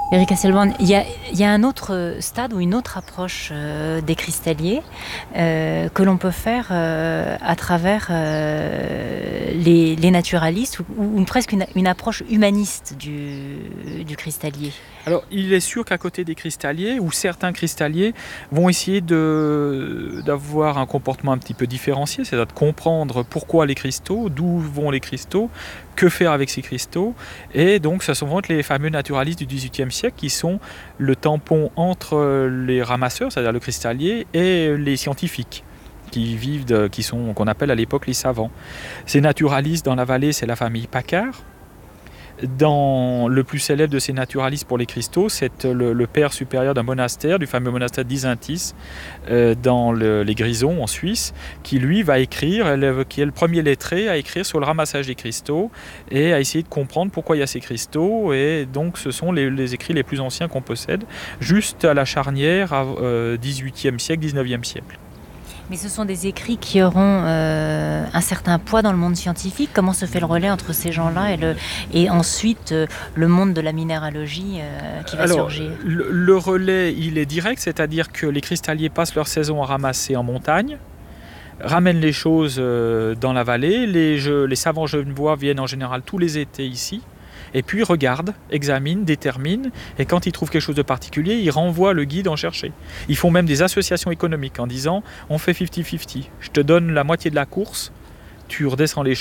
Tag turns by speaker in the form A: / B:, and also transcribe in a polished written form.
A: Éric Hasselborn, il y a un autre stade ou une autre approche des cristalliers que l'on peut faire à travers les naturalistes ou presque une approche humaniste du cristallier.
B: Alors, il est sûr qu'à côté des cristalliers, ou certains cristalliers vont essayer d'avoir un comportement un petit peu différencié, c'est-à-dire de comprendre pourquoi les cristaux, d'où vont les cristaux, que faire avec ces cristaux. Et donc, ça sont les fameux naturalistes du XVIIIe siècle qui sont le tampon entre les ramasseurs, c'est-à-dire le cristallier, et les scientifiques qu'on appelle à l'époque les savants. Ces naturalistes dans la vallée, c'est la famille Paccard. Le plus célèbre de ces naturalistes pour les cristaux, c'est le père supérieur d'un monastère, du fameux monastère d'Isentis, dans les Grisons en Suisse, qui lui va écrire, qui est le premier lettré à écrire sur le ramassage des cristaux et à essayer de comprendre pourquoi il y a ces cristaux. Et donc ce sont les écrits les plus anciens qu'on possède, juste à la charnière 18e siècle, 19e siècle.
A: Mais ce sont des écrits qui auront un certain poids dans le monde scientifique. Comment se fait le relais entre ces gens-là et ensuite le monde de la minéralogie qui va surgir?
B: Le relais, il est direct, c'est-à-dire que les cristalliers passent leur saison à ramasser en montagne, ramènent les choses dans la vallée. Les savants genevois viennent en général tous les étés ici. Et puis regardent, examinent, déterminent, et quand ils trouvent quelque chose de particulier, ils renvoient le guide en chercher. Ils font même des associations économiques en disant on fait 50-50, je te donne la moitié de la course, tu redescends les